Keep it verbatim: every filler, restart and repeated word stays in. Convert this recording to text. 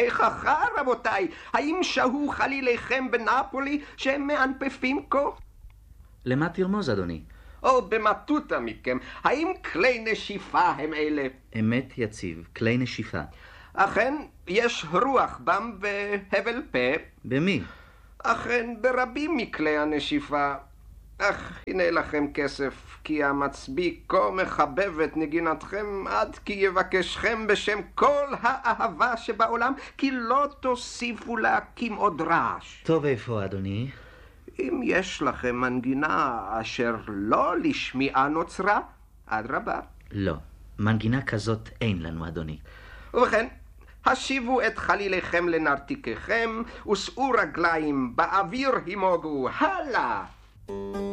איככה, רבותיי? האם שהו חליליכם בנפולי שהם מאנפפים כה? למה תרמוז, אדוני? או במטותא מכם, האם כלי נשיפה הם אלה? אמת יציב, כלי נשיפה. אכן, יש רוח בם והבל פה. במי? אכן, ברבים מכלי הנשיפה. אך, הנה לכם כסף, כי המצביא כה מחבב את נגינתכם, עד כי יבקשכם בשם כל האהבה שבעולם, כי לא תוסיפו להקים עוד רעש. טוב, איפה, אדוני? אם יש לכם מנגינה אשר לא לשמיעה נוצרה, אדרבה. לא, מנגינה כזאת אין לנו, אדוני. ובכן, השיבו את חליליכם לנרתיקיכם, ושאו רגליים באוויר הימוגו, הלאה!